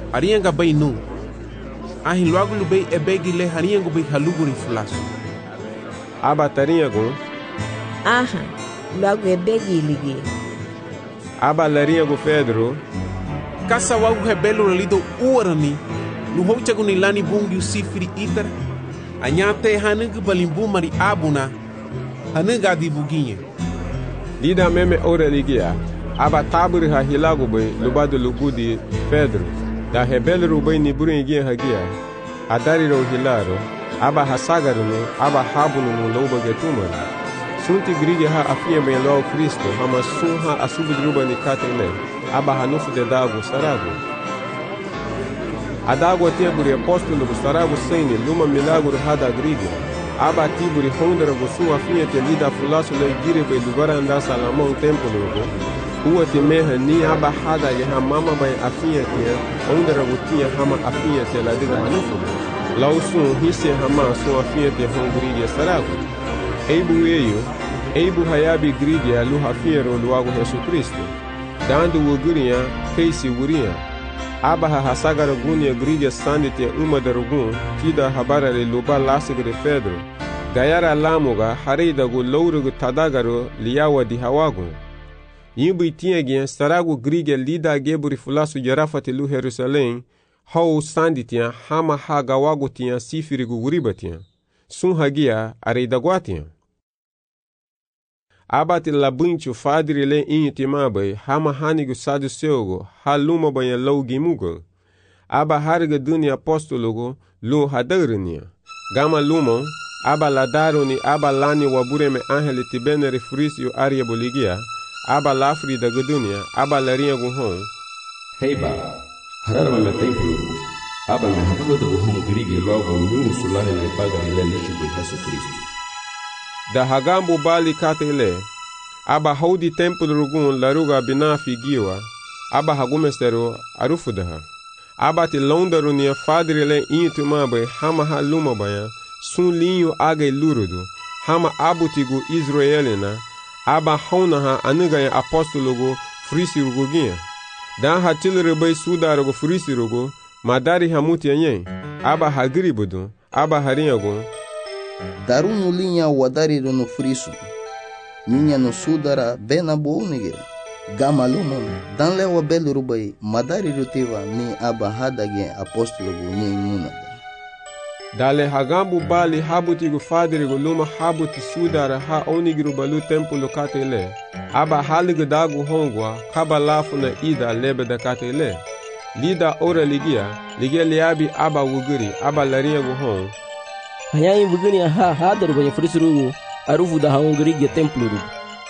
Arianga bay nu. Ahin logo lubei ebegi le hariango bay haluguri fulaso. Aba tarinhago. Aha, logo ebegi ligi. Aba larinhago Pedro. Kasa wagu rebelo lido uarani. No hochago ni lani bungi usifiri itar. Anyate hanugu balimbu mari abuna. Hanuga di buginha. Lida meme ora ligia. Aba taburi ha hilago bay lubado lugudi Pedro. Da rebelo bay ni buringia hagia. Adari ro hilaro. Aba hasagaru no. Aba habuno no loba getumari. Sunti grige ha afia bem lo Cristo. Hama sun ha asubudruba ni katele. Aba hanufu de dago sarago. Adago teburi apóstolo do sarago sene luma milagro hada grige. Aba tiburi hondra gosu afia te lida fulaso le gire be lugar anda salamão templo logo. Ua te meha ni aba hada ye ha mama bay afia te hondra gotia hama afia te la diga hanufu. Lausun hisse hama su afia te hondrige sarago. Eibu hayabi grige alu hafiero luago Jesus Cristo. Dando wugurinha keisi wurinha. Aba hasagara gunia grige sandite uma darugun kida habara le luba lasigre Pedro. Gayara lamuga hareida gu lourugu tadagaro liawa di hawagu. Yimbu tinha sarago grige lida geburi fulasu jarafati lu Jerusalém. Hau sanditia hama hagawagu tinha sifirigu guribatia. Sun hagia areida guatia. Abati labunchu fadri le intimabai hama hanigu saduceugo haluma banha lougimugo. Aba harga dunia apostologo lu hadarnia. Gama lumon aba ladaroni aba lani wabureme angeli tibene refrisio aria boligia. Aba lafri da gudunia aba larinha guhon. Heiba harara me templo. Aba me habulo da guhon grige logo nyunu sulane le pagari le lishi de Jesus Cristo. Da hagambo bali katele. Aba haudi templo rugun laruga binafi giwa. Aba hagumestero arufudaha. Aba te londaru nia fadri le intumabe hama haluma baya. Sun linho age lurudu. Hama abutigu Israelina. Aba haunaha anugaya apostologo frisiruguginha. Dan hatilrebe sudarugo frisirugo. Madari hamuti anyen. Aba hagribudu. Aba harinhago. Darunu linha wadariru no friso. Minha no sudara bena bounige. Gamalumon. Dan lewa belu rubai. Madari rutiva ni aba hadage apostolo bunye munada. Dale hagambu bali habutigu fadrigo luma habuti sudara ha onigru balu templo katele. Aba haligu dagu hongwa kaba lafu na ida lebe da katele. Lida ora ligia liabi aba wuguri aba larinha guhon. Hanyain bugani ha hadar banha frisurugo arufu da haungri templo rugo.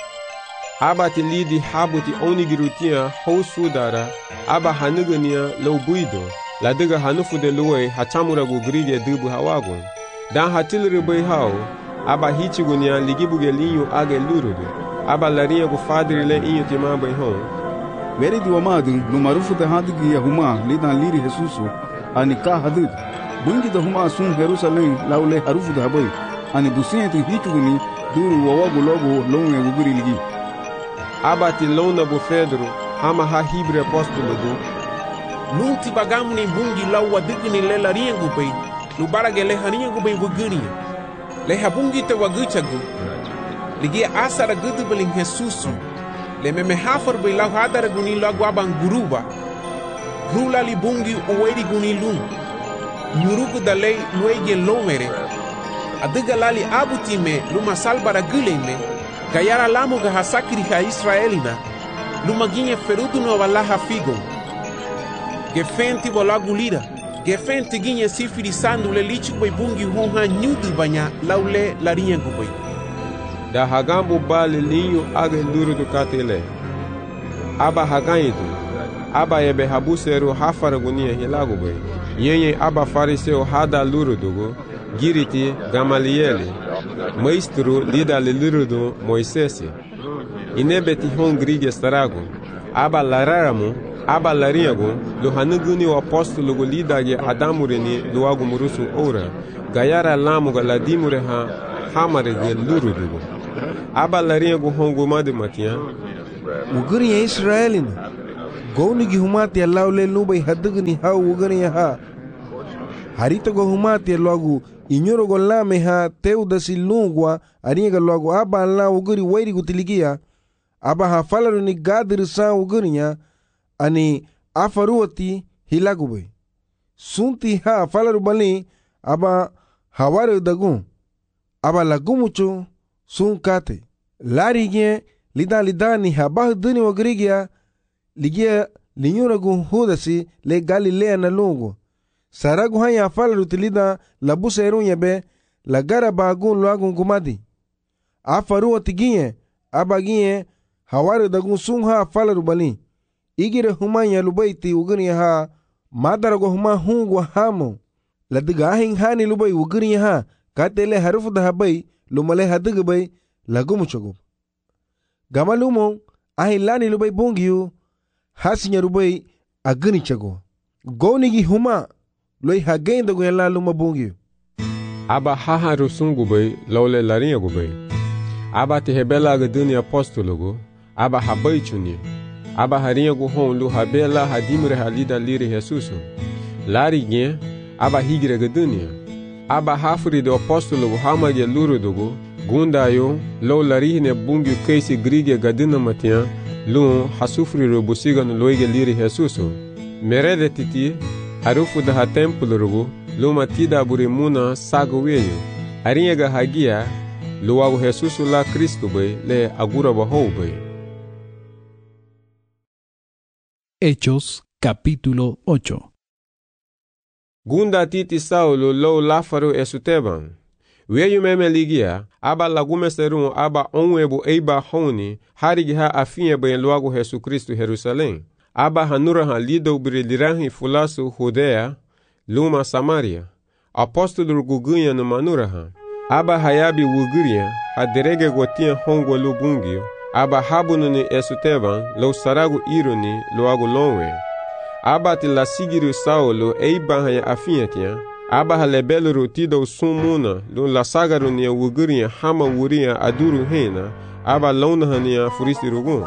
Aba te lidi habuti onigirutia ho sudara aba hanugania loubuido. La diga hanufu de luwe hachamura gu grige dubu hawago. Dan hatilri bai hao. Aba hichigunia ligibuge linho age lurudu. Aba larinha gu fadri le inho tima bai hon. Veri di wamadu no marufu de hadigi ya huma lidan liri Jesusu ani ka hadid. Bungi da huma sun Jerusalém laule harufu da habai. Ani businha te hichuguni duru wawago logo longe guguri ligi. Aba te lona bu Pedro hama ha hibre apostolo du. Nunti bagamu ni bungi lau wadigni le laringu bay. Lubarage le haringu bay wuguni. Le habungi te waguchagu. Ligi asara gudu beling Jesusu. Le meme hafar bay lau hadara guni lagu abang guruba. Grula li bungi uweri guni lung. Nyurugu da lei luege lomere. Adiga lali abutime luma salbara guleme. Gayara lamu ga hasakiri ha Israelina. Luma ginye ferudu no valaha figo. Gefenti bolagu lira. Gefenti ginye sifiri sandu le lichu bay bungi honha nyudu banya laule larinha gubay. Da hagambu bali linho age luru do katele. Aba haganyidu. Aba ebe habuseru hafaragunia hilago bay. Yenye aba fariseu hada luru dugo. Giriti Gamalieli. Maestro lida le luru do Moisés. Inebeti hongrigue starago. Aba lararamu. Aba larinhago. Lo hanuguni o apóstolo lidage adamureni do algo murusu ora. Gayara lamuga ladimure ha hamarege luru dugo. Aba larinhago hongo made matia. Uguri Israelina. Gownigi humati laule nubai hadugni ha ugani ha. Harita go humati logo inyoro go lame ha teuda silungwa aringa logo aba la uguri wairi gutiligia aba ha falaru ni gadir sa ugurinya ani afaruati hilagube. Sunti ha falaru bali aba hawaru dagun aba lagumucho sunkate larige lida ni habah duni wagrigia ligia linyuragu hudasi le Galilea na lungu saragu haya falaru tilida labusa erunya be lagara bagun luagun gumadi afaru tigie abagie hawaru dagun sunha falaru bali igire humanya lubaiti uguni ha madarago huma hungwa hamo ladiga ahin hani lubai uguni ha katele harufu da habai lumale hadiga bai lagumuchogo gamalumo ahilani lubai bungiyu hasinya rubai agani chago gonigi huma loi hagenda go yalla luma bungiyu aba haha rusungu bai laule laringa go bai aba te hebela ga duni apostologo aba habai chuni aba haringa go hon lu habela hadimre halida liri Jesusu lari nye aba higre ga dunia aba hafuri do apostologo hamage lurudogo gundayo lo larihne bungi keisi grige gadina matia lu hasufri robusiga no loige liri Jesusu merede titi harufu da templo rugo lu matida burimuna sago weyo aringa hagia luwago Jesusu la Cristo bay le agura baho bay. Hechos capítulo 8. Gunda titi Saulo lo lafaru esuteban. Weyu meme ligia, aba lagume serun aba onwebu eiba honi, harigi ha afinye bayen luago Jesu Kristu Jerusalem. Aba hanura ha lido brilirahi fulasu Judea, luma Samaria. Apostolo gugunya no manura ha. Aba hayabi wuguria, haderege gotia hongo lubungio. Aba habunu ni esuteban, lo saragu ironi luago lonwe. Aba ti la sigiru Saulo eiba haya afinyetia. Aba halebelu rutido sumuna lu la sagaru ni wuguria hama wuria aduru hena. Aba lona hania furisi rugun.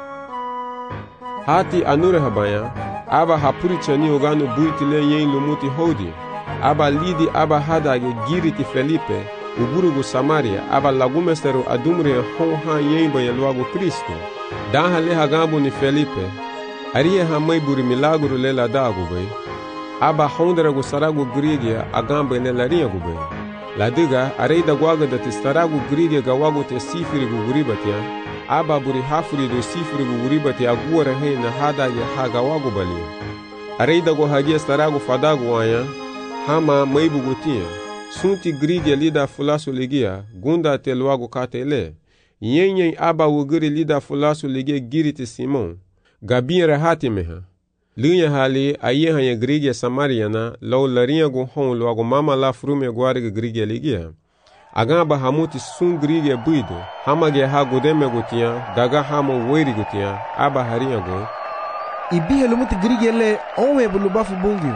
Hati anure habaya. Aba hapuri chani ogano buitile yen lumuti hodi. Aba lidi aba hadage giriti Felipe. Uburugu Samaria aba lagumesteru adumre honha yemba ya luago Kristo. Daha le hagambu ni Felipe. Arie hamai buri milaguru lela dagu bay. Aba honderagu saragu grigia agamba lela riagu bay. Ladiga areida gwaga dati saragu grigia gawagu te sifiri guguribatia. Aba buri hafuri do sifiri guguribati aguara he na hadage hagawagu bali. Areida go hagia saragu fadagu wanya. Hama maibu gutia. Sunti grigia lida fulasu ligia, gunda te luago katele. Yenyen aba wuguri lida fulasu ligia giriti Simon. Gabin rahati meha. Lunya hali ayeha ya grigia Samariana, lau laringa go hon luago mama la frume guariga grigia ligia. Agamba hamuti sun grigia buido, hamage ha godeme gutia, daga hamo weri gutia, aba haringa go. Ibihe lumuti grigia le onwe bulubafu bungi.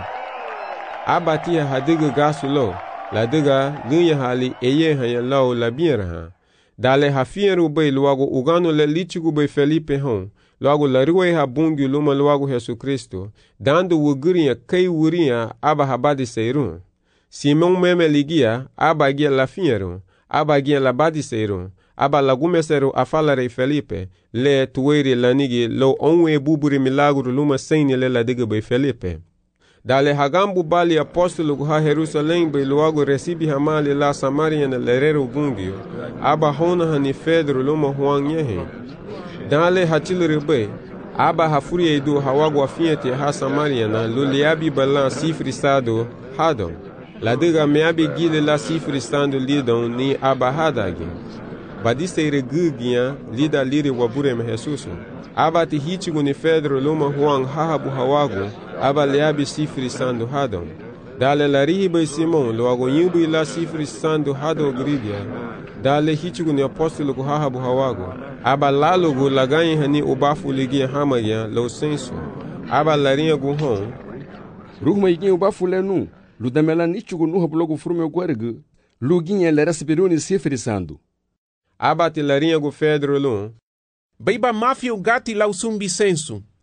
Aba tia hadiga gasu lo. La diga lunya hali eye hanya lao la biera ha. Dale hafieru bay luago ugano le lichigu bay Felipe hon. Luago la ruwe ha bungi luma luago Jesu Kristo. Dando wuguria kei wuria aba habadi seirun. Simon meme ligia aba gia la fieru. Aba gia la badi seirun. Aba lagumeseru afalare Felipe. Le tuweri lanigi lo onwe buburi milaguru luma seini le la diga bay Felipe. Dale hagambu bali apostolo ha Jerusalem be luago recibi hamali la Samaria na lerero bungio. Aba hona hani Pedro luma huang yehe. Dale hachilere be. Aba hafuri edu hawago afiete ha Samaria na luliabi balan sifri sado hadon. La diga meabi gile la sifri stando lidon ni aba hadagi. Badiste ire gugia lida liri wabure me Jesusu. Aba ti hichigu ni Pedro luma huang hahabu hawago. Aba leabi sifri sando hadon. Dale la rihiba Simon luago yimbu ila sifri sando hado grigia. Dale hichigu ni apostolo ku hahabu hawago. Aba lalogu lagayi hani ubafu ligia hamaya lo senso. Aba larinha gu hon. Ruhma iginha ubafu lenu. Ludamela nichugu nuha bulogu frume guargu. Luginha lera sibiruni sifri sando. Aba ti larinha gu Pedro lu. Baiba mafia ugati lau sumbi senso.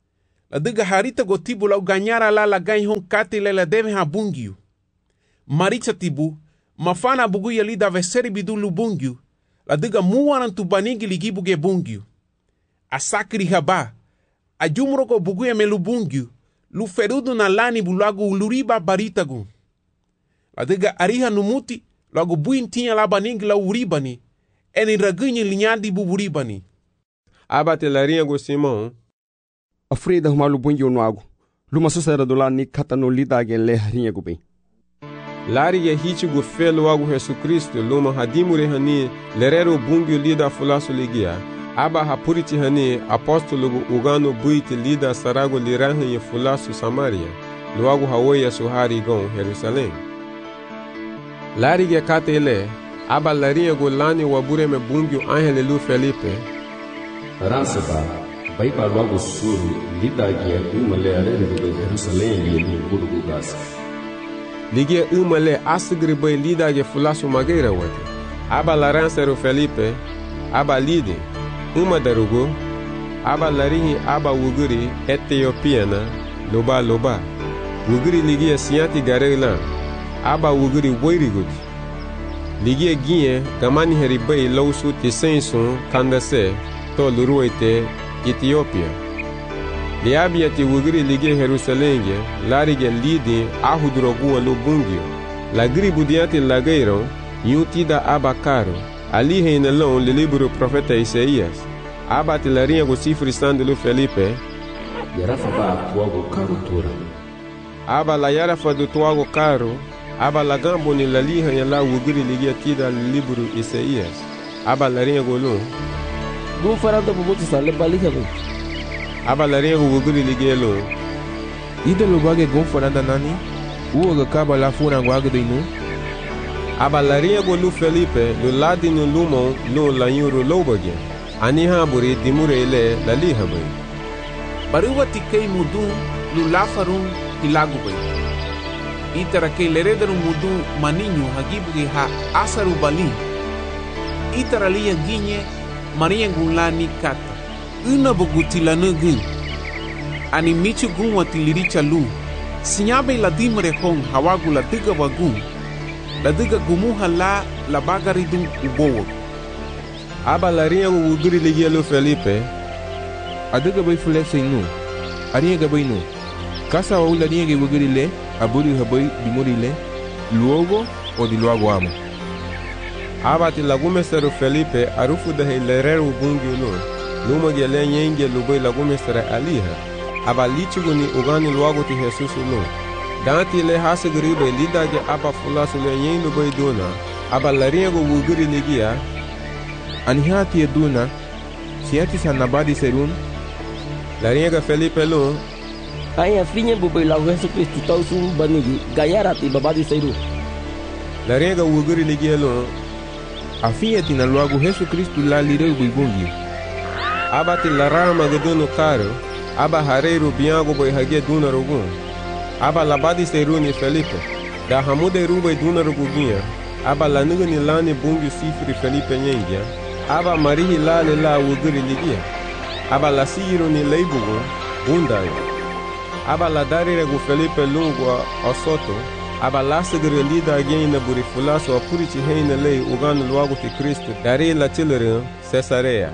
La diga harita go tibu lau ganyara la ganyi hon kati le la deve ha bungiu. Maritsa tibu, mafana bugu ya lida veseri bidu lu bungiu. La diga muwaran tu banigi ligibu ge bungiu. Asakri haba, a jumroko bugu ya melu bungiu. Lu ferudu na lani bulagu uluriba baritagu. La diga ariha numuti, lagu buintinya la banigi la uribani. Eni ragunyi linyadi buburibani. Abate la riengo Simon. Afrida humalu bungi onuago. Luma susera do la ni kata no lida gen le riengo bem. Lari ye hichi gu felo wagu Yesu Kristo luma hadimure hani lerero bungi lida fulasu ligia. Aba hapuriti hani apostolo gu ugano buiti lida sarago lirahan ye fulasu Samaria. Luagu hawoya suhari gon Jerusalem. Lari ye kate ele. Aba larinha golani wabure me bungi angele lu Felipe. Ransaba, vai para logo suru, lida guia uma learere do Jerusalém e do Burgo Gas. Ligia uma le asgri bai lida ge fulasu mageira wate. Aba laransa ro Felipe, aba lide, uma darugo, aba larinhi aba wuguri Etiopiana, loba. Wuguri ligia siati garela, aba wuguri woiriguti. Ligia guinha, gamani heribai lausu tisensun kandase, to luruete Etiópia. Liabia ti wugiri ligia Jerusalenge, larige lidi ahudrogua no bungio. Lagri budiante lageiron, yutida abacaro, ali reinelão le livro profeta Isaías. Abate larinha go cifre sandelo Felipe. Yarafa ba tuago caro tura. Aba la yarafa do tuago caro. Aba la gambo ni la liha ya la wugiri ligia tida libro Isaías. Aba la rinha golun. Dum faranta bubuti sale baliha bu. Aba la rinha wugiri ligia lo. Ida lo bage gon faranta nani? Uoga kaba la funa guaga inu. Aba la rinha golu Felipe lo ladi no lumon lo la yuro lobage. Ani hamburi dimure ile la liha bu. Baruwa tikei mudum lu lafarun ilagu bu. Itara ke leredaru mudu maninho hagibuge ha asaru bali. Itara liya ginye maria gulani kata. Una bogutila nugu. Ani michu gunwa tiliricha lu. Sinyabe la dimre hong hawagu la diga wagu. La diga gumuha la bagaridun ubowo. Aba la rinha wugiri ligia lo Felipe. Adiga bai fulese inu. Arinha gabai inu. Kasa wa ula rinha ge wugiri le. Aburi habai dimurile luogo o di luogo amo. Abati lagume sero Felipe arufu de lerero bungi lo. Luma gele nyenge lubai lagume sere aliha. Aba lichigu ni ugani luogo ti Jesus lo. Danti le hasagribe lida ge aba fulasu le nyen lubai dona. Aba laringo wugiri ligia. Anihati eduna. Siati sanabadi serun. Laringa Felipe lo. Aya finha bubai lau Yesu Kristo tau sum banigi gayara ti babadi sairu. Laringa wugiri ligia lo. Afia tina luagu Yesu Kristo la lireu buibungi. Abati larama gedono caro. Aba hareiro biango boi hagia duna rogun. Aba labadi sairu ni Felipe. Da hamude rubai duna roguginha. Aba lanuga ni lani bungi sifri Felipe nyengia. Aba marihi lale la wugiri ligia. Aba la siro ni leibugo. Bundayo. Aba la darire gu Felipe lungwa osoto. Aba la segre lida agena buri fulaso apurichi heine lei uganu luagu ti Kristo. Dari la chilere Cesarea.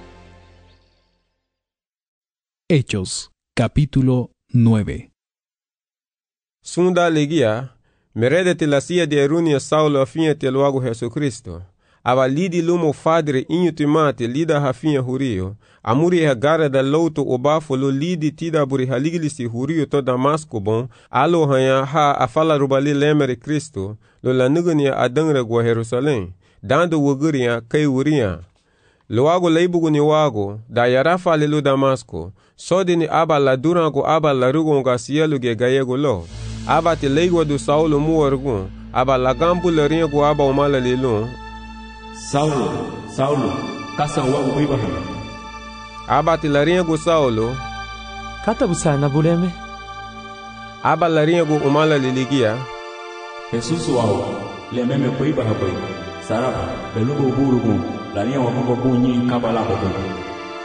Hechos, capítulo 9. Sunda legia, meredete la sia de erunia Saulo afinha te luagu Jesucristo. Aba lidi lumo fadre inhutimate lida hafinha hurio. Amuri hagara da louto obafo lo lidi tida buri haligilisi hurio to Damasco bon. Alo hanya ha afala rubali lemere Kristo. Lo lanugania adangre gwa Jerusalem. Dando wuguria kai wuria. Loago leibugu ni wago. Da yarafa lelo Damasco. Sodi ni aba la durango aba la rugonga sielu ge gayego lo. Aba te leigwa do Saulo muwargun. Aba la gambu le ringo aba umala lelo. Saulo, kasa wago Ibrahim. Abati laringo Saulo. Kata busana buleme. Aba laringo umala liligia. Jesus wao, lememe kuiba hapo. Saraba, belugo burugu, laringo mambo bunyi kabala hapo.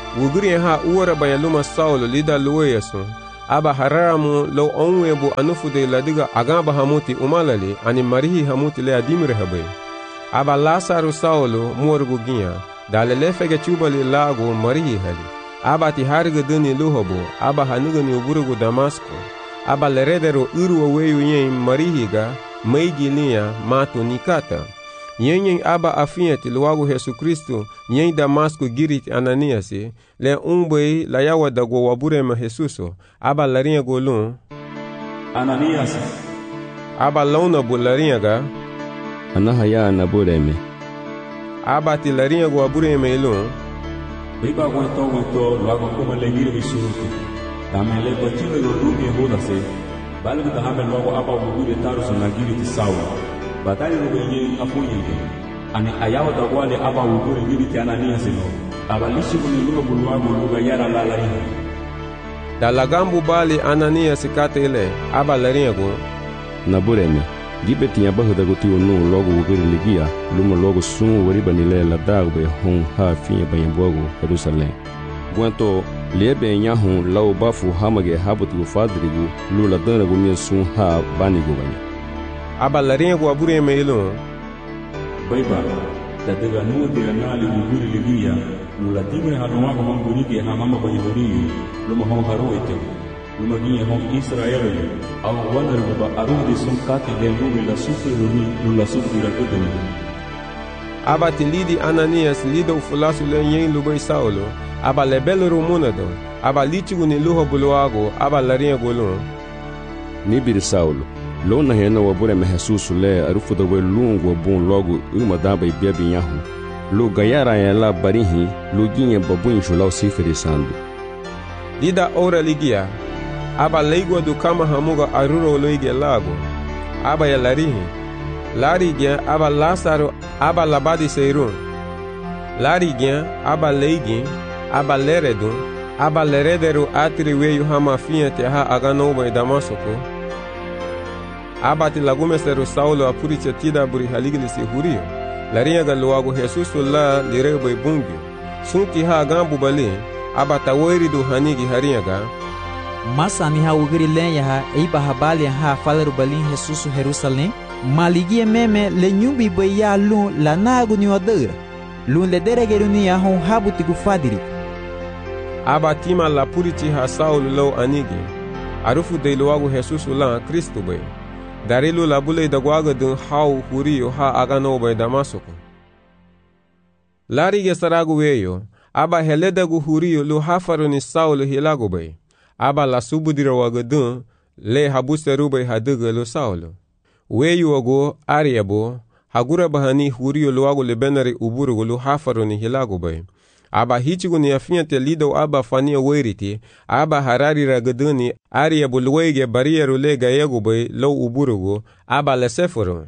wuguri ha uwara bayan luma Saulo lida luwe sun aba haramu lo onwe bu anufude ladiga agaba hamuti umalali ani marihi hamuti le adimire habe aba Lasaru Saulo morgu ginya dalele fege chubali lago marihi hali aba ti harga duni luhobo aba hanugani uburugu Damasko aba leredero uru weyu yen marihiga meigilia mato nikata yen aba afiati luago Yesu Kristo yen Damasko girit Ananiasi le umbe la yawa dago waburema Jesuso aba larinha golun Ananias aba launa bularinha ga anahaya nabureme aba ti larinha go waburema ilun Biba aguentou, logo como ele vira o surto. Também ele bateu no rumo e roda-se. Vale que também logo aba o guri taruso na giri de Saulo. Batalha no banheiro a punhega. Ani ayawa da wale aba o guri giri de Ananias no. Aba lishi kuni luga buluago luga yara lalarinha. Da lagambu bali Ananias kate ele aba larinha go. Nabureme. Gibe tinha barra da gotio no logo o guri ligia. Luma logo sum o ribanile la dagbe hon ha finha banhambogo Jerusalém. Guanto lebe nyahun lau bafu hamage habutu fadrigu lula dana gumia sun ha banigo banya. Aba larinha go abure meilo. Baiba da daga no de nali o guri ligia. Lula timre hanuago mangurigi hamama banhamuriyo. Luma hon haroite. Luma ginha hon Israel. Ao wanaru ba arundi sun kati de lula sufre lula sufre rakudani. Aba tilidi Ananias lida o fulasu yen lubai Saulo aba lebelo rumunado aba litigu ni luho buluago aba larinha golun nibir Saulo lona hena wabure me Jesus le arufu da we lungo bun logo uma daba e bebe nyahu lo gayara ela barihi lo ginha babun julau sifrisando lida ora ligia aba leigwa do kama hamuga aruro loige lago aba ya larihi Larigia aba Lasaru aba labadi seirun. Larigia aba leigin aba leredun aba lerederu atriweyu hama fiente ha aganoba e Damasoko. Aba ti lagumeseru Saulo apuritia tida buri haligilisi hurio. Larinha galuago Jesus la lireba e bungio. Sunki ha agambu bali aba tawoiridu hanigi harinha ga. Masa ni ha ugiri lenha ha eiba habali ha falaru balin Jesus Jerusalém. Maligia meme le nyumbi baya lun la nagu ni wadura lun le deregeru ni ya hon habuti gufadiri aba tima la puriti ha Saulo lo anigi arufu de loago Jesus la Cristo be darilu la bule da gwaga dun hau hurio ha agano be Damasoko lari ge saragu weyo aba heleda gu hurio lu hafaru ni Saulo hilago be aba la subudira waga dun le habuseru be haduga lo Saulo weyu ogo ariabo hagura bahani hurio luago lebenari uburugo lu hafaru ni hilago bay aba hichigo ni afiante lido aba fania weriti aba harari ragaduni ariabo luege barieru le gayego bay lo uburugo aba leseforo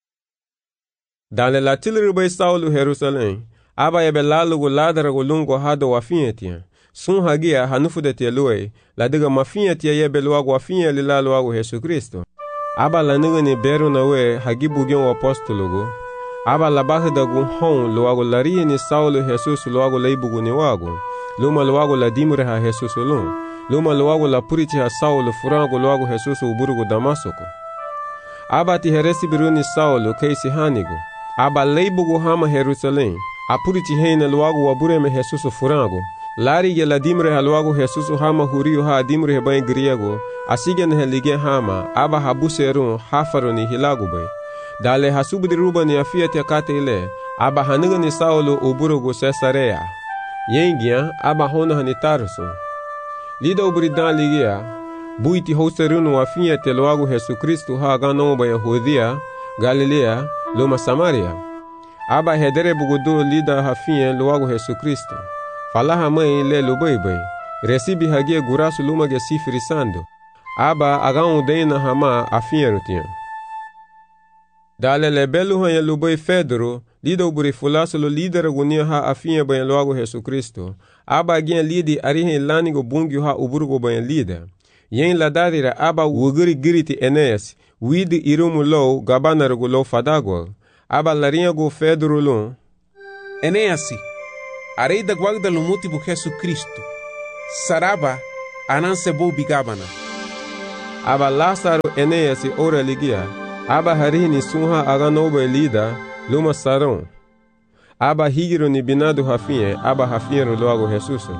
dale latilru bay Saulo Jerusalém aba ebe lalugo ladarago lungo hado wafientia sun hagia hanufudete luwe ladiga mafientia yebe luago wafien lila luago Yesu Kristo aba la nigani beru na we hagibu gen wa apostologo aba la bahdagu hon luago lari ni Saulo Jesus luago leibugu ni wago luma luago la dimre ha Jesus luma luago la puriti ha Saulo furango luago Jesus uburugo Damasoko aba ti heresi biru ni Saulo keisi hanigo aba leibugu hama Jerusalém apuriti heina luago wabure me Jesus furango lari ge la dimre ha luago Jesus hama hurio ha dimre he bain griego asigen he lige hama aba habuserun hafaru ni hilago bay dale hasubudi rubani afiate kate ile aba haniga ni Saulo uburugo Cesarea yengia aba hona hani Tarso lida uburidan ligia buiti hoserunu afiate luago Yesu Kristo ha gano bay Yahudia Galilea luma Samaria aba hedere bugudu lida hafien luago Yesu Kristo falaha mãe le lubaibai recibi hagia gurasu lumage sifrisando aba agan dena hama afinherutinha dale le belu hanya lubai Fedro lido buri fulaso lo líder gunia ha afinha banha logo Jesus Cristo aba gen lidi arihen lanigo bungio ha uburgo banha lida yen ladarira aba wuguri giriti Enéas widi irumu lo gabanarugo lo fadagwa aba larinha go Fedro lo Enéas arei da guarda lumuti bu Jesus Cristo. Saraba ananse bo bigabana. Aba Lázaro Eneas ora ligia. Aba harini sunha aganoba lida luma saron. Aba higiro ni binado hafinhe. Aba hafinhero logo Jesus.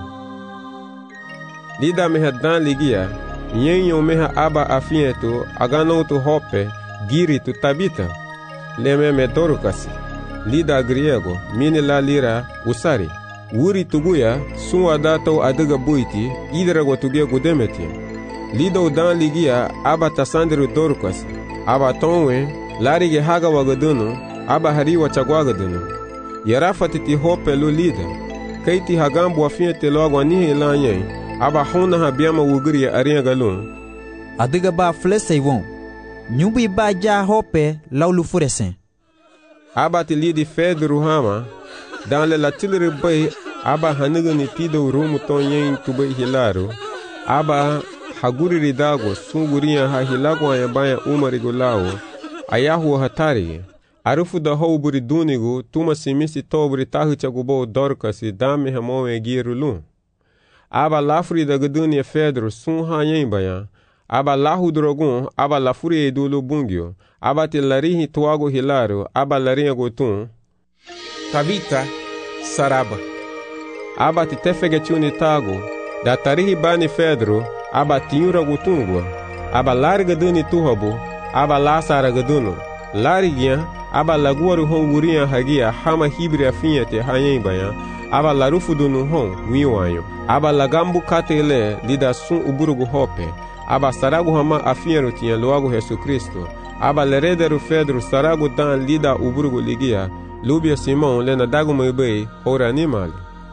Lida meha dan ligia. Nyenyo meha aba afinhe tu agano tu hope. Giri tu tabita. Leme me dorukasi. Lida griego. Mini la lira usari. Wuri tuguya sunwa dato adiga buiti. Idra go tugia gudemeti. Lido dan ligia aba tasandiru dorukasi. Aba tonwe larige haga wagadunu. Aba hariwa chagwagadunu. Yarafati ti hope lu lida. Kaiti hagambu afinhe te logo anihe lanyen. Aba hona habiama wugiri arinha galun. Adiga ba flesei won. Nyubi ba ja hope laulu furesen. Aba ti lidi Pedro hama. Dan le latilere bay. Aba haniga ni tido rumu tonyen tubay hilaro. Aba haguri ridago sungurinha ha hilago ayabaya umarigo lao. Ayahu hatari. Arufu da hou buri dunigo. Tuma simisi to buri tahu chagubo dorkasi. Dame hamome girulun. Aba lafuri da gadunia Pedro sun hanyen bayan. Aba lahu drogun. Aba lafuri edulu bungyo. Aba te larihi tuago hilaro. Aba larinha gotun. Tabita saraba. Aba te tefege tiuni tago. Da tarihi bani Pedro. Aba tiura gotungwa. Aba larga duni tuhabu. Aba lasara gaduno. Larigia. Aba laguaru hongurinha hagia. Hama hibri afinha te hanyen bayan. Aba larufu dunu hon wiwanyo. Aba lagambu katele lida sun uburugu hope. Aba saragu hama afinhero tinha logo Jesus Cristo. Aba lerederu Pedro saragu dan lida uburugu ligia. Lubia Simão lena dagu mebei ora animal.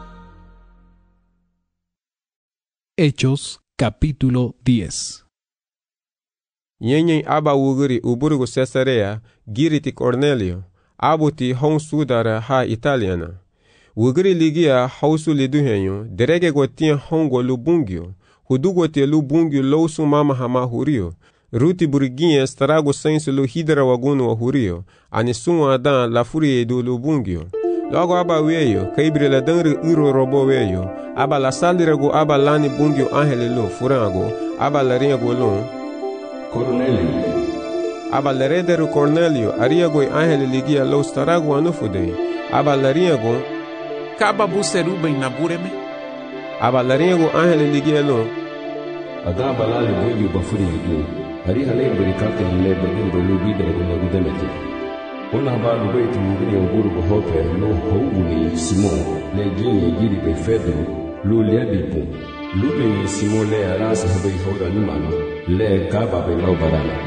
Hechos capítulo 10. Nyenyen aba wuguri uburugu Cesarea giriti Cornelio. Abuti hon sudara ha italiana. Wugiri ligia hausu liduhenyo, derege gotia hongo lubungyo, hudugote lubungyo lousu mama hama hurio, ruti buriguinha strago sensu lu hidra wagunu wa hurio, anisunwa adan la furie du lubungyo. Logo aba weyo, kaibre la dangri uro robo weyo, aba la salirago aba lani bungyo angele lu furango, aba la ringo lu. Cornelio. Aba la rederu Cornelio, ariago angele ligia lo starago anufude, aba la ringo, Kaba buseruba inabureme. Aba laringo angele ligielo. Ada balale bungi bafuri ligu. Hari hale berikate hale badimbo lubida guna gudemeti. Una habalu beitu mugini nguru hope lo houni Simon le gini giri be Pedro lu lebipu. Lu be Simon le arasa habe hora nimano le kaba be lo barana.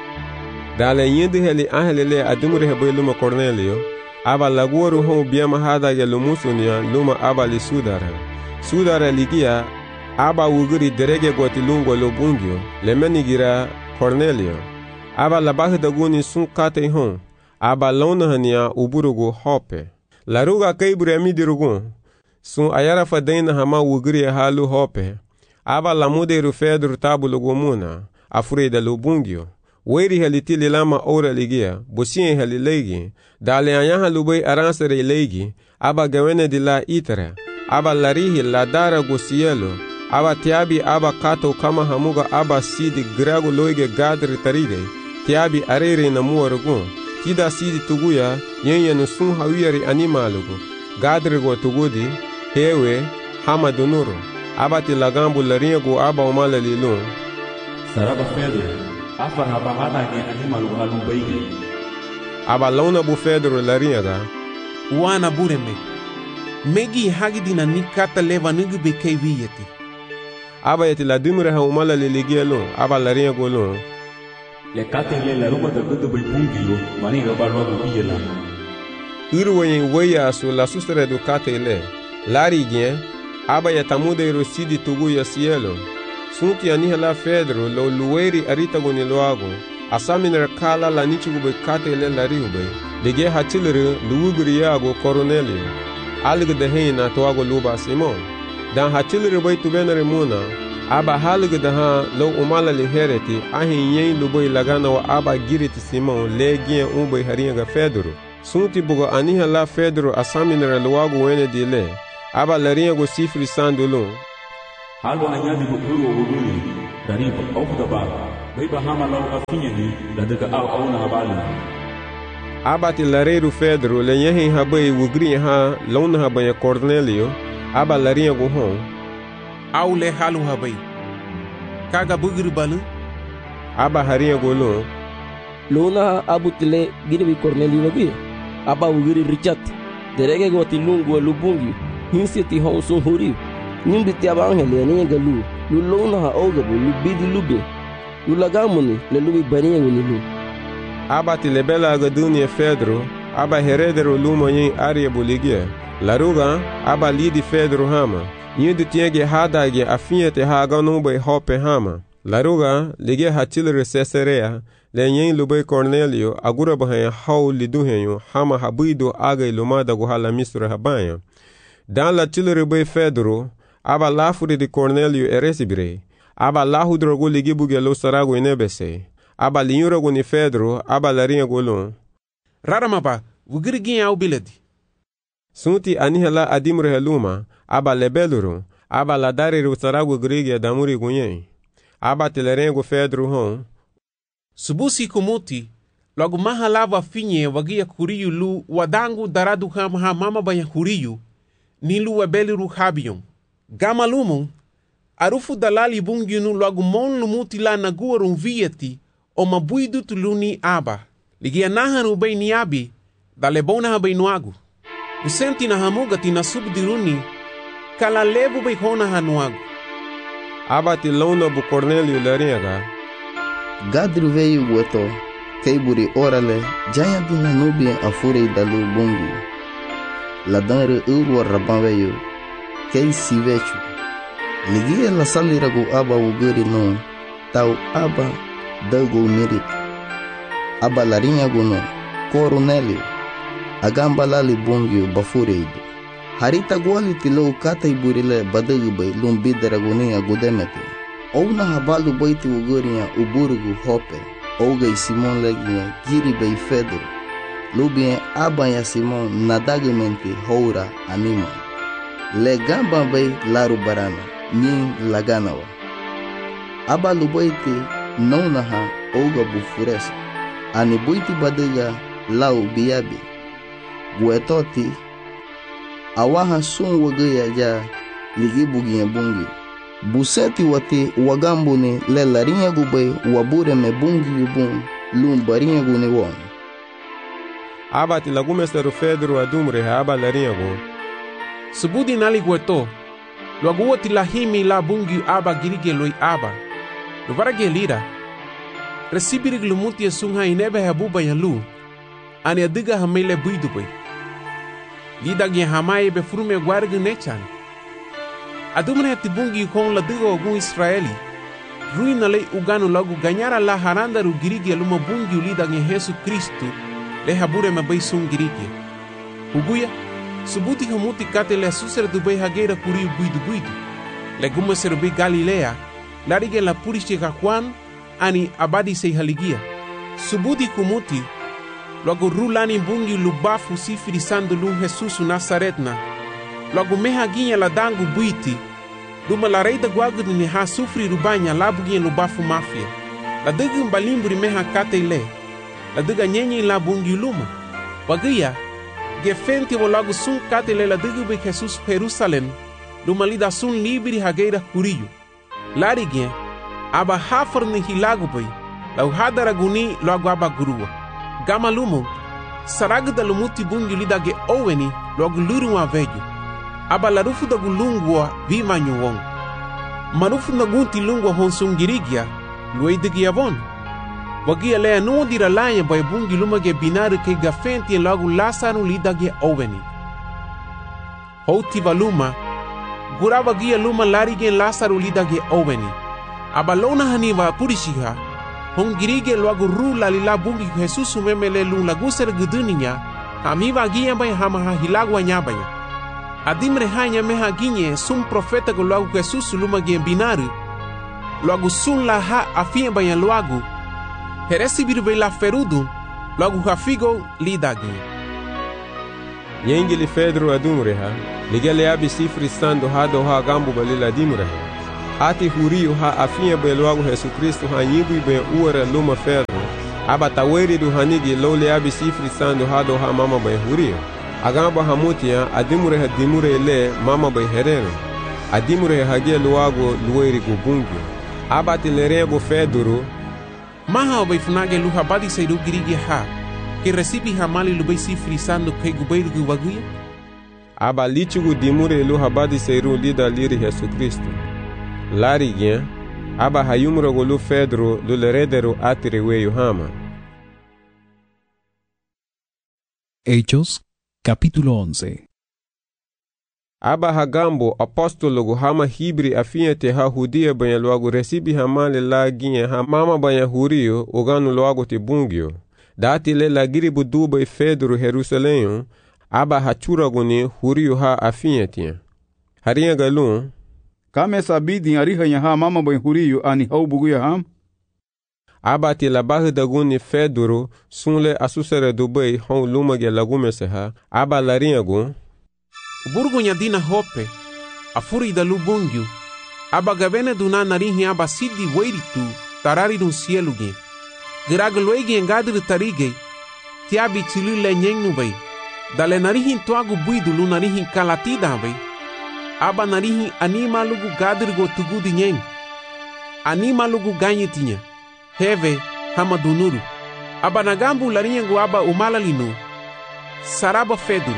Dale yende heli angele le adumure habe luma Cornelio. Aba laguoru hon biama hada ya lumusunia luma aba li sudara. Sudara ligia aba wuguri derege goti lungo lo bungyo lemenigira Cornelio. Aba labahi daguni sun kate hon. Aba lona hania uburugu hope. Laruga kaibure amidirugun. Sun ayara fadena hama wuguri halu hope. Aba lamuderu Pedro tabulugu muna. Afurida lo bungyo. Weri halitili lama ora ligia, bosien halilegi, dale anyaha lubei aransere legi, aba gawene di la itara, aba larihi la dara gosielo, aba tiabi aba kato kama hamuga aba sidi grago loige gadri taride, tiabi arere na muarugun, tida sidi tuguya, yenye nusun hawiyari animalugu, gadri go tugudi, hewe, hama dunuru, aba tilagambu laringo aba umala lilun. Saraba Pedro. Afa habahana ni animal halu baigi. Aba launa bu Pedro laringa. Wana bureme. Megi hagidina nikata leva nugu bekei viyeti. Aba yeti la dumre ha umala liligelo. Aba laringa golon. Le kate le la ruba da gudu bai bungio. Mani roba roba biyela. Irwenye weya su la sustere du kate le. Lari gien. Aba yatamude rosidi tugu ya cielo. Sunti anihela Pedro lo lueri arita goni loago. Asaminer kala la nichugube kate le lariube. Lige hatilere luugriago Cornelio. Alg de heina toago luba Simon. Dan hatilere bai tubenere muna. Aba halg de ha lo umala li hereti. Ahin yen luboi lagana wa aba giriti Simon le gien umbai haringa Pedro. Sunti bugo anihela Pedro asaminer loago wene dile. aba larinha go sifri sandulun. Halo anyadi go uru oguguni, dariba ofuda ba, baiba hama lau afinha ni, ladega au na habali. Aba ti lareiro Pedro lenyehin habai wugri ha launa habaya Cornélio, aba larinha go hon. Au le halu habai. Kaga bugri balu. Aba harinha go lon. Luna abu tile giri Cornélio wagi. Aba wugri Richard. Derege go tilungu lubungi. Hinsi ti hon sun huri. Nimbi ti aba angele ni galu. Lu luna ha ogabu lu bidi lubi. Lu lagamuni le lubi baniya ni lu. Aba ti lebela agadunia Pedro, aba heredero luma yin aria boligia. Laruga, aba lidi Pedro hama. Yindu tienge hadage afinha te haga numbai hope hama. Laruga, ligia hatilere Caesarea, le yin lubai Cornélio, agura bahaya hau liduhenyo, hama habido aga ilumada guhala misra habanya. Dan la tilere bai Pedro, aba lafuri de Cornélio eresibire. Aba lahu drogo ligi bugelo sarago inebese. Aba linhura goni Pedro, aba larinha golon. Raramaba, wugirigin au biledi. Sunti anihela adimre heluma, aba lebeluru, aba ladare rusarago grigi damuri gunyen. Aba telerengo Pedro hon. Subusi kumuti, logo maha lava finye wagia kuriyu lu wadangu daradu hamha mama banya kuriyu, nilu wabeliru habiyon. Gama lumon, arufu dalali bunginu logo mon lumuti la naguarum vieti, o mabuidu tuluni aba. Ligia nahan ubay ni abi, dalebona habay nuagu. Usenti na hamugati na subdiruni, kala lebu bay hona hanuagu. Aba tilona bu Cornélio larinha. Gadru veio gueto, keiburi orale, jaya dina nubia afurei dalu bungi. Ladanre urwa raban veio, kei sivechu. Ligia la saliragu aba uguri no, tau aba dago mirit. Aba larinha guno, Cornélio, agamba lali bungi bafureido. Harita guali tilo kata iburile badagu bay lumbidara gunia gudemete. Ouna habalu baiti uguria uburugu hope. Ouga Simon legia giri bay Pedro. Lubien aba ya Simon nadagamente houra anima. Le gamba bay laru barana, nin laganawa. Aba lubaiti naunaha ouga bufuresa. Ani buiti badaga lau biabi. Guetoti awaha sun wagaya ja ligi bugiya bungi. Buseti wati wagambuni le larinha gubay wabure me bungi yubun lumbarinha guni won. Aba ti lagumesteru Pedro adumre aba larinha go. Subudi nali gueto. Luagu ti lahimi la bungi aba girige loi aba. Luvarage lira. Recibirig lumuti sunha inebe habuba yalu. Ani adiga hamele buidu bay. Lida gen hamaye be frume guargu nechan. Adumre tibungi kon la digo ogun Israeli. Ruina le uganu lagu ganyara la haranda ru girigi luma bungi ulida gen Jesu Kristu le habure me bay sun girigi. Uguya subuti humuti kate le susere du bay hagera kuriu buidu. Le gume serubi Galilea larige la purishi ka Juan ani abadi sei haligia. Subuti kumuti logo rulani bungi lubafu sifiri sandu lu Jesus Nazaretna. Logo meha ginha la dangu buiti. Duma la reida guagu ni ha sufri rubanya la buginha lubafu mafia. La diga mbalimburi meha kate le. La diga nyenye la bungi luma. Wagia gefenti wo logo sun kate le la diga be Jesus Jerusalem. Duma lida sun libri hageira kuriyu. Larigien aba hafar ni hilagu bay. La uhadara guni logo aba gurua. Gama lumo, saraga da lumuti bungi lidage oweni logo lurua vejo. Aba larufu da gulungwa vima nyuwong. Marufu da gunti lungwa honsungirigia, luidigia von. Wagia lea nuodira lanya bay bungi lumage binaru ke gafenti logo lasanu lidage oweni. Houti valuma, gura wagia luma larige lasaru lidage oweni. Aba lona haniva purishiha, hongirige logo rula lila bungi Jesus memele lu laguser gudunia amiva ginha bay hama hilagwa nyabanya adimre hanya meha ginhe sum profeta go logo Jesus luma gen binaru logo sun la ha afia banya logo heresi biru la ferudu logo hafigo lidagi Yengili Pedro adumreha, ligele abi sifri sando hado ha gambo balila dimreha. Ati huriu ha afinha beluago Jesus Cristo ha yibu be uara luma Pedro. Aba taweri du hanigi lole abi sifri sando hado ha mama be huriu. Agamba hamutia adimreha dimure le mama be herero. Adimreha hagia luago lueri gubungi. Aba tilerego Pedro. Maha obai funage luha badi saidu girigi ha. Que recibe hamali lubai sifri sando kai gubai du waguia. Aba lichugu dimure luha badi sairu lida liri Jesus Cristo. Lariguinha, aba hayumro golu Pedro luleredero atireweyo hama. Hechos, capítulo 11. Aba hagambo apóstolo hama hibri afinhete ha judia banha logo recibe hamale laguinha ha mama banha hurio ogano logo te bungio. Dati le lagiri buduba e Pedro Jerusalém, aba hachuragoni hurio ha afinhete. Harinha galun, kame sabidi ariha ha mama banha hurio ani hau buguya ham? Aba ti la barra da guni Pedro sunle asusere dubai hon lumage lagumese ha, aba larinha gun. Burgonya dina hope, a furi da lubungio, aba gabene duna narihi aba sidi weiritu, tarari dun sielugi. Giraglwegi engadri tarige, tiabi tilu le nyeng nubai, dale narihin tuagu buidu lu narihin kalatida bai, aba narihin anima lugu gadri go tugudi nyeng, anima lugu ganyetinya, heve hama dunuru, aba nagambu larinyengu aba umalalinu, saraba Pedro.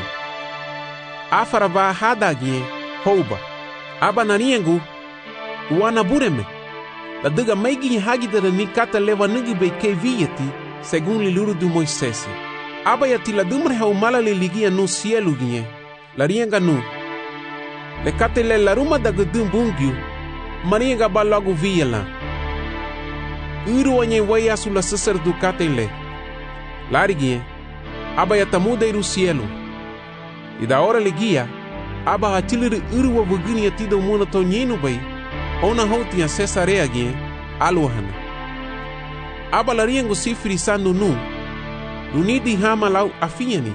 Afaraba hadagie houba aba nariengu wana bureme la diga maigi hagidera ni kata leva nigi be kevieti segundo livro de Moisés aba yati la dumre ha umala le ligia no cielo gie la rienga no le kata le la ruma da gudum bungyu marienga ba logo viela uru anye waya sula sacer du kata le largie aba yatamuda iru cielo. E da hora legia, aba hatilir urwa vugini atido muna to nyenu bai, ona houti a Cesarea gien, aluhana. Aba lariengo sifri sando nu, lunidi hama lau afiani.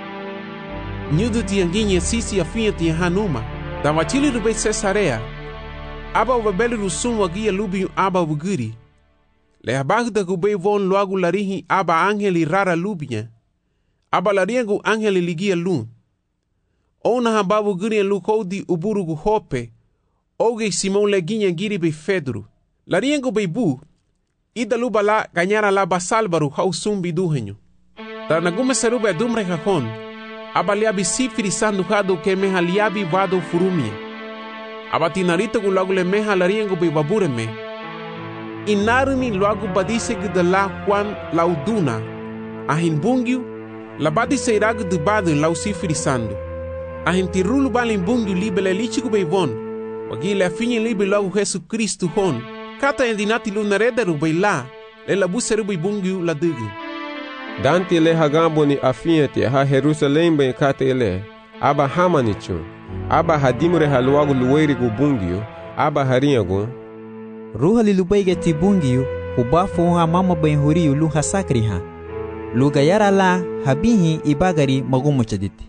Nyudu tianginye sisi afiati hanuma, da vatilir bai Cesarea, aba wabeli rusum wagia lubiu aba vugiri. Le abagda gubei von loagu larihi aba angeli rara lubia, aba lariengo angeli ligia lun. Ona hababu guri lukodi uburugu hope, oge Simão leguinha giri be Pedro. Lariengo beibu, ida luba la ganyara la basalbaru hausumbi duhenyo. Tanagume serube dumre hahon, abaliabi sifiri sandu hado ke meha liabi vado furumia. Abatinarito gulagule meha lariengo be babureme. Inaruni luagu badise de la Juan lauduna, ahin bungiu, la badise iragu de badu lau sifiri sandu. Ahinti rulu balin bungu libele lichigu beivon, wagile afinye libe logo Jesus Cristo hon, kata endinati lunarederu beila, le la buseru bungu la dugu. Danti le hagambo ni afinhete ha Jerusalém ben kata ele, aba hamanichu, aba hadimure haluagu lueri gu bungio, aba harinhago. Ruha lilubaige ti bungio, ubafo ha mama ben huriu lu hasakri ha. Lugayara la habihi ibagari magumo chaditi.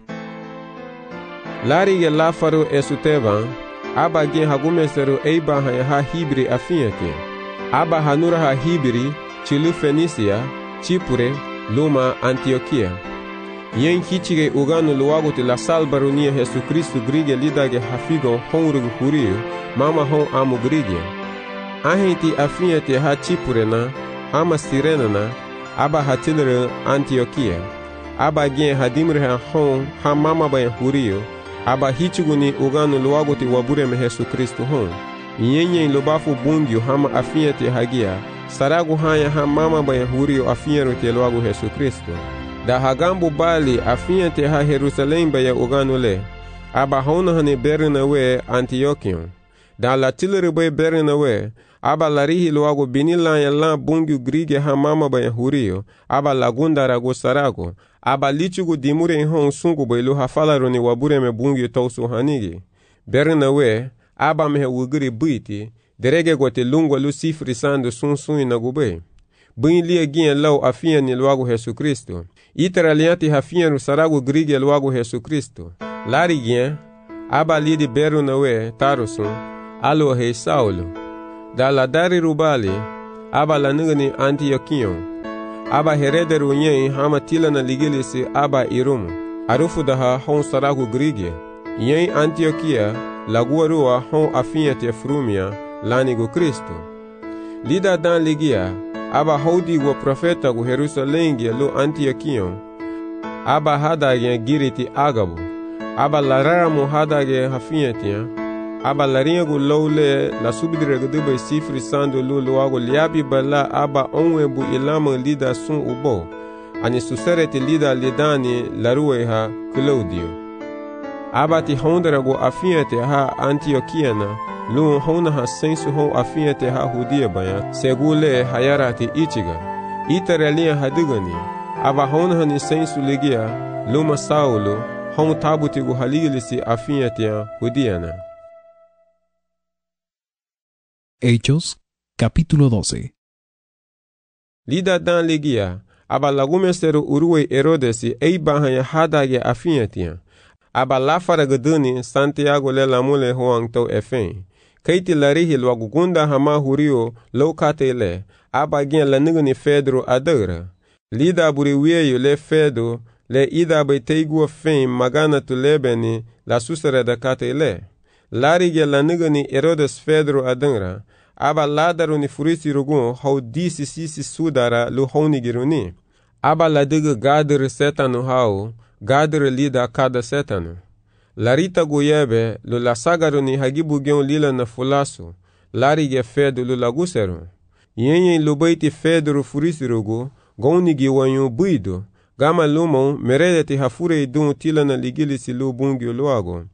Larige lafaru esutevan, aba gen hagumeseru eiba ha hibri afinhete, aba hanura ha hibri, chilu Fenícia, Chipre, luma Antioquia. Yen hichige uganu luago te la salbarunia Jesus Cristo grige lidage hafigo honrugu hurio, mama hon amu grige. Ahenti afinhete ha Chipre na, ama Sirena na, aba hatilere Antioquia. Aba gen hadimre ha hon ha mama bayan hurio, aba hichuguni uganu luago te wabureme Jesus Cristo hon. Yenyen lobafu bungio hama afinhete hagia, saragu hanya ha mama bayan hurio afinhero te luago Jesus Cristo. Da hagambu bali afinhete ha Jerusalém baya uganu le, aba hona hane Bernawe Antioquion. Da latilere bay Bernawe, aba larihi luago binilanya la bungio grige ha mama bayan hurio, aba lagunda rago sarago, aba lichugu dimure hon sungu bay lu ha falaroni wabureme bungio tausu hanigi. Bernawe, aba mehe wugiri buiti, derege gote lungwa lu sifri sando sun na gube. Buin lia gien lau afiani luago Jesus Cristo. Itaralianti hafinha saragu grige logo Jesus Cristo. Lariguinha, aba lidi beru nawe tarusun, alo rei Saulo. Da ladari rubali, aba lanugani Antioquion. Aba herederu nyen hama tilana ligilisi aba irumu. Arufu daha hon saragu grige. Nyen Antioquia, laguarua hon afinha te frumia, lanigo Cristo. Lida dan ligia, aba hodi go profeta go Jerusalém lo Antioquion. Aba hadagien giriti agabu. Aba larara mo hadagien hafinhatia. Aba larinha go loule la subdire go deba sifri sando lo loago liabi bala aba onwebu ilama lida sun ubo. Ani suserete lida lidani larueha Claudio. Aba ti hondra go afinhatia ha Antioquiana. Lu hona ha sensu hon afinhete ha hudia baya segule hayarati ichiga itarelia hadigani aba hona hani sensu ligia luma Saulo hon tabuti go haligilisi afinhete hudiana. Hechos capítulo 12. Lida dan ligia aba lagumesero urue Herodesi eibahanya hadage afinhete aba lafara gaduni Santiago le lamule hoang to efen. Kaiti larihi logo gunda hama hurio lokatele aba gen la nigani Pedro adara. Lida buri wieyo le Fedo le ida bai teigu fen magana tu lebeni la susere da katele. Lari ge la nigani Herodes Pedro adara aba ladaru ni furisi rugun hau disi sisi sudara lu honi giruni. Aba la diga gadere setanu hau gadere lida kada setanu. Larita goyebe lo la sagaru ni hagibu gen lila na fulasu. Lari ge Fedo lo laguseru. Yenye lubaiti Fedro furisirugu goni gi wanyu buido. Gama lumon meredeti hafure idun tila na ligilisi lu bungi luago.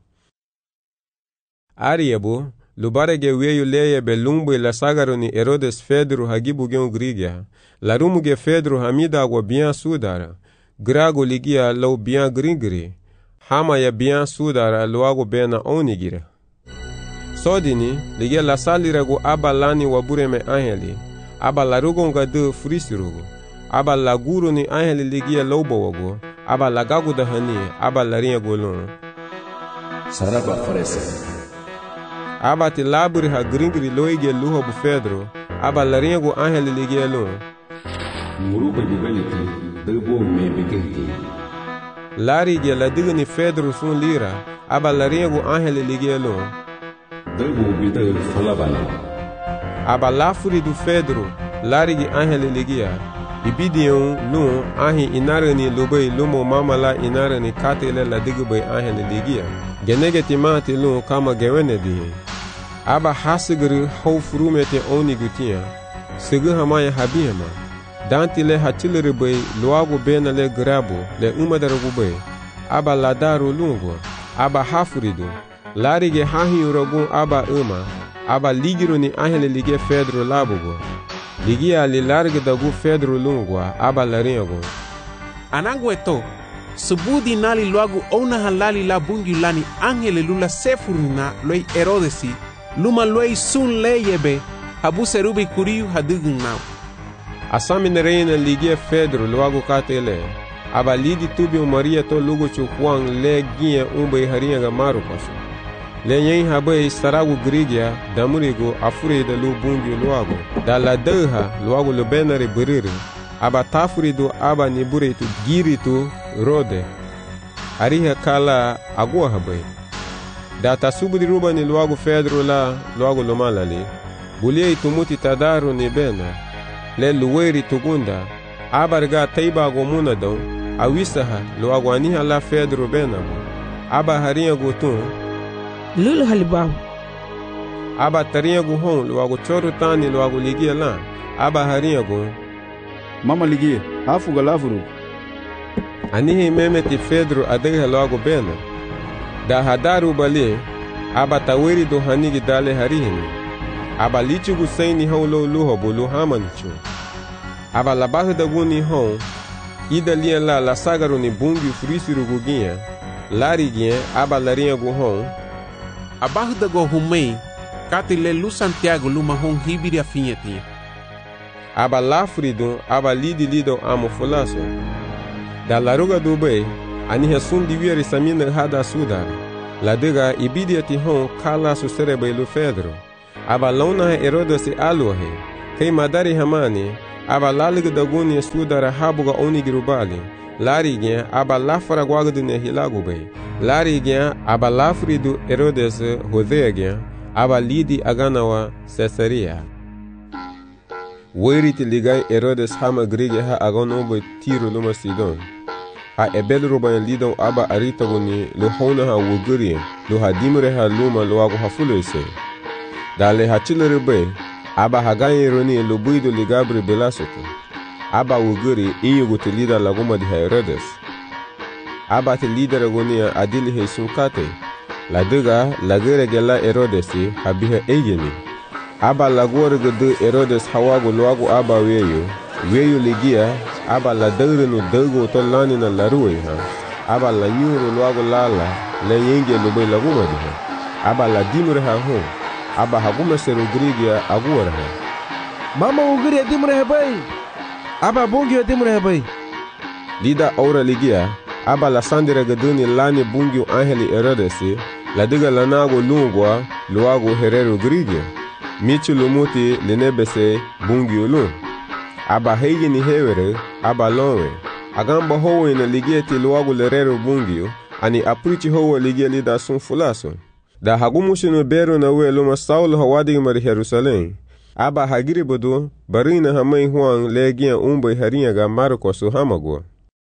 Ariebo lubarege weyu leyebe lumbu la sagaru ni Herodes Fedro hagibu gen grigia. Larumu ge Fedro hamida agwa bien sudara. Grago ligia lau bien grigri. Hama ya bien sudara luago bena onigira. Sodini ligia la salirago aba lani wabureme angeli. Aba larugo ngadu frisirugo. Aba laguru ni angeli ligia lobowago. Aba lagagu dahani aba larinha golon. Saraba farese. Aba ti laburi ha gringri loige luha bu Fedro. Aba larinha go angeli ligia lon. Muruba jibaliti debo me bigenti. Lari ge la digni Fedro sun lira. Aba larinha go angeli ligia lon. Debo bidal falabana. Aba lafuri du Fedro. Lari ge angeli ligia. Ibidion lun ahi inarani lubai lumo mamala inarani katele la digbai angeli ligia. Genegeti mati lun kama gewene dihi. Aba hasigri hau furumete oni gutia. Sigu hamaya habihama. Danti le hatilere bai luago bena le grabo le umadaragu bai. Aba ladaru lungo. Aba hafuridu. Larige hahi uragun aba Aba ligiru ni angeli lige Fedro labugo. Ligia li large dagu Fedro lungwa aba laringo. Anangu eto. Subudi nali luagu ona halali la bungi lani angele lula sefurina loi Herodesi. Luma loi sun leyebe. Habu serubi kuriu hadugun nau. Asami reina ligia Fedro luagu katele. Aba lidi tubio Maria to lugo chukwang le gia umbe haringa ga maru paso. Le nyen habai saragu grigia damurigo afure da lu bungi luago. Da la deha luago lu benare buriri. Aba tafurido aba niburitu giritu rode. Ariha kala agua habai. Da tasubudi ruba ni luago Fedro la luago lumalali. Bulie itumuti tadaru ni bena. Le luweri tugunda. Abarga taiba gomuna don. Awisaha luago aniha la Fedro benamo. Aba harinha gutun. Lulu halibahu. Aba tarinha guhon luago choru tani luago ligia la. Aba harinha gu. Mama ligia, hafu galavuru. Anihi memeti Fedro adegha luago bena. Da hadaru bali. Aba taweri do hanigi dale harihini. Aba lichi gusaini hon lo luho bulu hamanichu. Aba labahu da guni hon. Ida lia la sagaru ni bungi frisiru guginha. Lari ginha aba larinha guhon. Abajo da go humei, katile lu Santiago luma hon hibiri afinheti. Aba lafridun aba lidi lido amo fulaso. Da laruga dubei, ani hesun divieri samina hada sudara. La diga ibidia ti hon kala su serebe lu Pedro. Aba launa Herodes aluhe. Kei madari hamani, aba laliga daguni sudara habuga onigirubali. Larigien aba lafara guagdune hilagubei. Larigien aba lafridu Herodes hodegien, aba lidi aganawa Caesarea. Weriti ligai Herodes hama grige ha agonobo Tiro luma Sidon. Ha ebel rubayan lidon aba arita guni lo hona ha wugurien, lo ha dimre ha luma lo ago ha fulese. Dale ha chilere aba ha ganyen roni lo buido ligabri belasoto. Aba wuguri inyugu te lida laguma di Herodes. Aba te lida ragonia adili he sunkate. La diga lagere gela Herodesi habiha egeni. Aba lagore gede Herodes hawago loago aba weyo ligia aba la dagre dago to lani na laruwe ha. Aba la nyuro loago lala le yenge lobe laguma di ha. Aba la dimure ha ho. Aba haguma sero grigia agora ha. Mama uguri dimure ha bai. Aba bungio dimure bai. Lida aura ligia aba la sandira gaduni lani bungio angeli Herodesi la diga lanago lungwa loago herero grigia. Michi lumuti lenebese bungio lun. Aba hegi ni hewere aba lonwe. Agamba howe na ligieti loago lerero bungio ani aprichi howe ligia lida sun fulaso. Da hagumushi no bero na we luma Saulo hawadi mari Jerusalem. Aba hagiri bodo barina hamai huang legia umbai harinha ga Marcos hamago.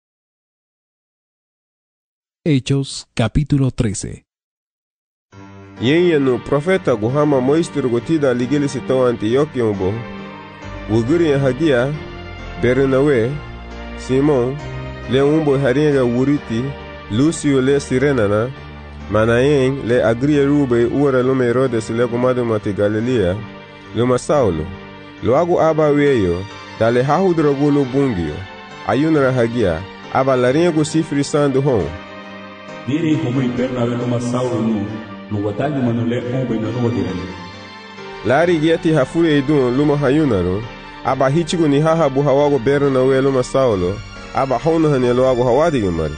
Hechos capítulo 13. Yenye no profeta guhama moistur gotida ligili sitao Antioquia umbo. Wuguri hagia Bernawe, Simon, le umbo harinha ga wuriti, Lucio le Sirenana, Manayen le agria rube ura lume Herodes le gumado mati Galilea, luma Saulo. Loago aba weyo, dale hahudrogulo bungio. Ayunara hagia, aba larinha go sifri sandu hon. Diri como Bernabe luma Saulo no watagi manule ombe na no dirani. Lari gieti hafuri idun luma hayunaro, aba hichigo ni haha bu hawago Bernabe luma Saulo, aba hona hane loago hawadi gumari.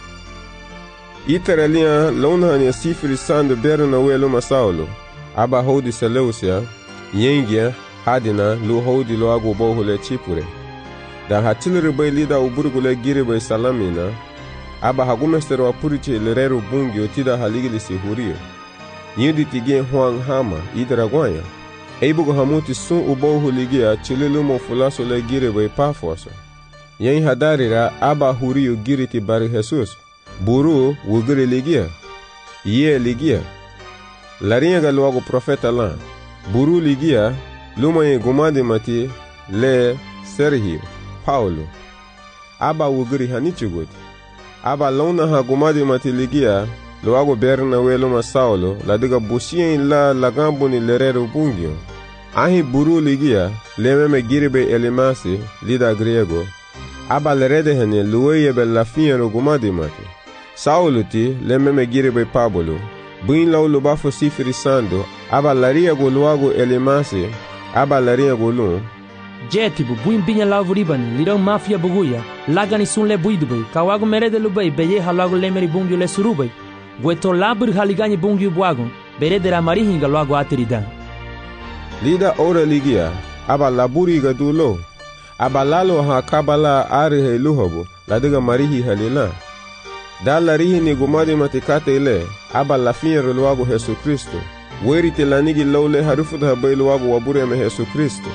Iteralia lona hane sifri sandu Bernabe luma Saulo, aba hodi Seleucia, yengia hadina lu hodi loago bohule chipure. Da hatilere bai lida uburgule gire bai salamina, aba hagumestero apuriche lerero bungio tida haligili sihurio. Yindi tige huang hama idragwanya. Eibugo hamuti sun ubohu ligia chililumo fulaso le gire bai pafoso. Yen hadarira aba hurio giriti bari Jesus. Buru wugiri ligia. Ye ligia. Larinha galuago profeta lan. Buru ligia luma ye gumadi mati le Sergio Paulo. Aba wugiri hanichugoti. Aba lona ha gumadi mati ligia loago Bernabe luma Saulo la diga busien la lagambo ni lerero bungio. Ahi buru ligia lememe giribe elimasi lida griego. Aba lerede hene luweye be la fiero gumadi mati. Saulo ti lememe giribe Pablo. Buin laulo bafo sifiri sando aba laria go loago elimasi aba laria go lun. Jetibu buin binya lavuribani lirão mafia buguya lagani sun le buidubei kawago merede lubei beye halago lemeri bungio le surubei gueto labur haligani bungio buagon beredera marihinga loago atiridan. Lida ora ligia aba laburi gadulo aba lalo ha kabala arihe luhobo ladiga marihi halila. Da larihi ni gumadi matikate ile aba lafiero loago Jesu Kristo werite lanigi lawle harufuda habai loago wabure me Jesu Kristo.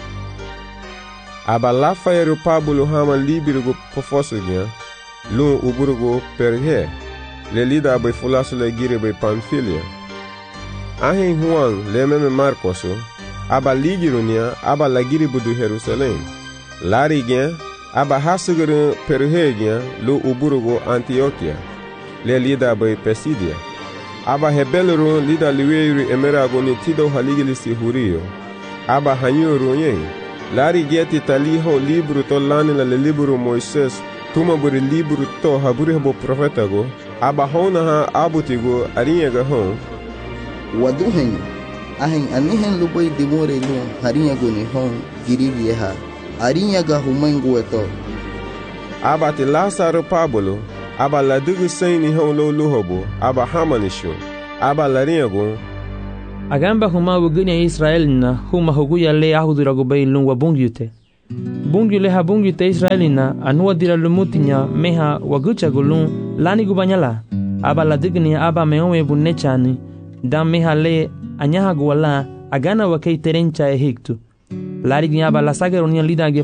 Aba lafayeru Pablo hama libirgo pofosugia lun uburgo perhe le lida abai fulaso le gire bai Pamfilia. Ahen huang le meme Marcoso aba ligirunia aba la gire budu Jerusalem. Larigien aba hasuguru perhegien lu uburgo Antioquia le lida abai Pesidia. Aba hebeluru lida liweyuri emerago ni tido haligili sihurio. Aba hanyuru yen. Lari gieti taliho libro to lani la le libro Moises tuma buri libro to haburi habo profeta go aba hona ha abutigo arinha ga hon waduhen ahen anihen lubai dimore lu harinha go ni hon girivie ha arinha ga humango eto aba ti Lázaro Pablo, aba la dugu sen ni hon lo luhobo, aba hamanisho, aba la riego. Agamba huma wuguni Israelina huma huguya le ahudurago bay lungwa bungyute. Bungyu le ha bungyute Israelina anua dira lumutinya meha wagucha gulun lani gubanyala. Aba la digni aba meowe bunechani dan meha le anyaha guwala agana wakei terencha ehiktu. Lari aba la sageronia lidage.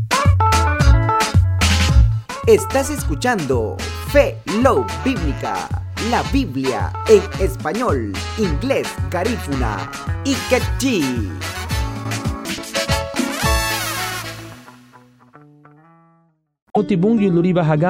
Estás escuchando Fe Love Bíblica, la Biblia en español, inglés, garífuna y quechí. Oti bungyu luriba haga